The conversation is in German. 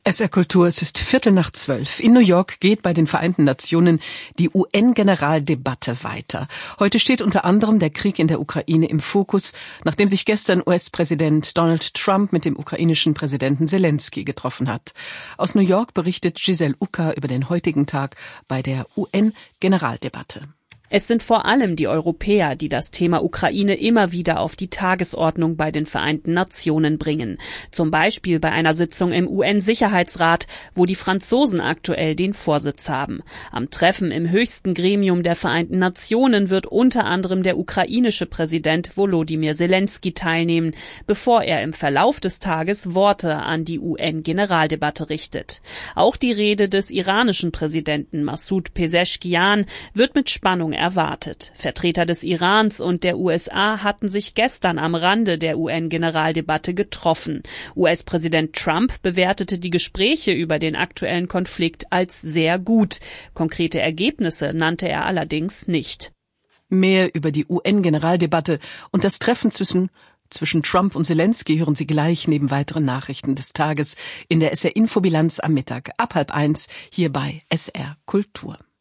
SR Kultur, es ist 11:45. In New York geht bei den Vereinten Nationen die UN-Generaldebatte weiter. Heute steht unter anderem der Krieg in der Ukraine im Fokus, nachdem sich gestern US-Präsident Donald Trump mit dem ukrainischen Präsidenten Zelensky getroffen hat. Aus New York berichtet Giselle Ucker über den heutigen Tag bei der UN-Generaldebatte. Es sind vor allem die Europäer, die das Thema Ukraine immer wieder auf die Tagesordnung bei den Vereinten Nationen bringen. Zum Beispiel bei einer Sitzung im UN-Sicherheitsrat, wo die Franzosen aktuell den Vorsitz haben. Am Treffen im höchsten Gremium der Vereinten Nationen wird unter anderem der ukrainische Präsident Volodymyr Zelensky teilnehmen, bevor er im Verlauf des Tages Worte an die UN-Generaldebatte richtet. Auch die Rede des iranischen Präsidenten Massoud Pezeshkian wird mit Spannung erwartet. Vertreter des Irans und der USA hatten sich gestern am Rande der UN-Generaldebatte getroffen. US-Präsident Trump bewertete die Gespräche über den aktuellen Konflikt als sehr gut. Konkrete Ergebnisse nannte er allerdings nicht. Mehr über die UN-Generaldebatte und das Treffen zwischen Trump und Zelensky hören Sie gleich neben weiteren Nachrichten des Tages in der SR-Infobilanz am Mittag ab 12:30 hier bei SR Kultur.